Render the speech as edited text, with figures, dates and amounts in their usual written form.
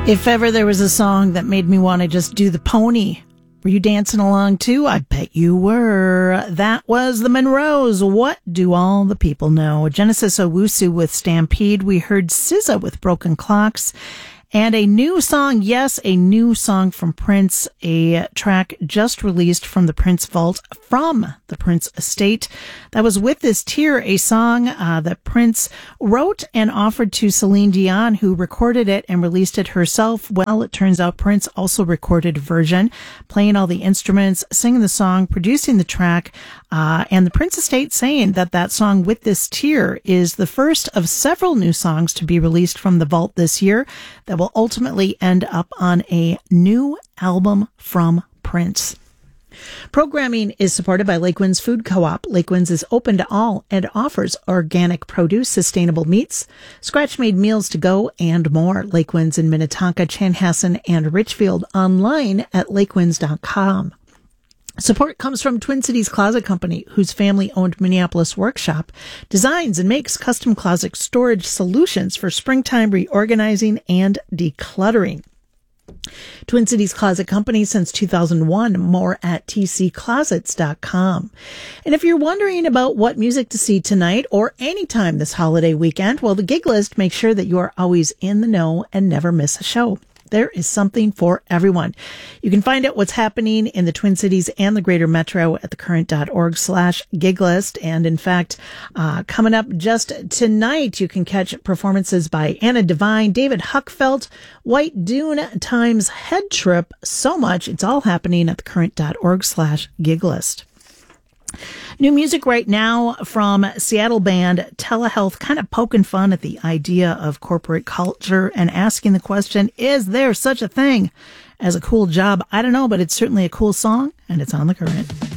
If ever there was a song that made me want to just do the pony, were you dancing along too? I bet you were. That was the Monroes. What do all the people know? Genesis Owusu with Stampede. We heard SZA with Broken Clocks. And a new song, yes, a new song from Prince, a track just released from the Prince Vault, from the Prince estate. That was With This Tear, a song that Prince wrote and offered to Celine Dion, who recorded it and released it herself. Well, it turns out Prince also recorded a version, playing all the instruments, singing the song, producing the track, and the Prince estate saying that that song With This Tear is the first of several new songs to be released from the vault this year that will ultimately end up on a new album from Prince. Programming is supported by Lake Winds Food Co-op. Lake Winds is open to all and offers organic produce, sustainable meats, scratch-made meals to go, and more. Lake Winds in Minnetonka, Chanhassen, and Richfield, online at lakewinds.com. Support comes from Twin Cities Closet Company, whose family-owned Minneapolis workshop designs and makes custom closet storage solutions for springtime reorganizing and decluttering. Twin Cities Closet Company since 2001, more at tcclosets.com. And if you're wondering about what music to see tonight or anytime this holiday weekend, well, the Gig List makes sure that you are always in the know and never miss a show. There is something for everyone. You can find out what's happening in the Twin Cities and the greater metro at thecurrent.org/giglist. And in fact, coming up just tonight, you can catch performances by Anna Devine, David Huckfelt, White Dune times Head Trip. So much. It's all happening at thecurrent.org/giglist. New music right now from Seattle band Telehealth, kind of poking fun at the idea of corporate culture and asking the question, is there such a thing as a cool job? I don't know, but it's certainly a cool song, and it's on The Current.